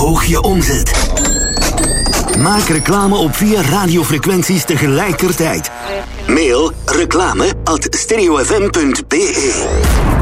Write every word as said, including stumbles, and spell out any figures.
Verhoog je omzet. Maak reclame op vier radiofrequenties tegelijkertijd. Mail reclame at stereofm punt be.